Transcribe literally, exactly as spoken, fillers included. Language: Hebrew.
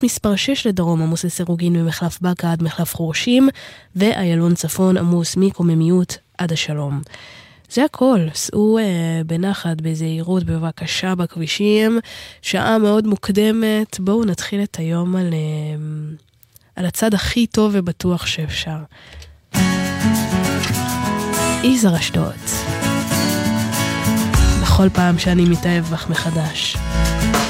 מספר שש לדרום עמוס לסירוגין ממחלף בקה עד מחלף חורשים, ואיילון צפון עמוס מקוממיות עד השלום. זה הכל, סעו אה, בנחת, בזהירות, בבקשה בכבישים, שעה מאוד מוקדמת, בואו נתחיל את היום על, אה, על הצד הכי טוב ובטוח שאפשר. יזהר אשדוד. בכל פעם שאני מתאהב בך מחדש.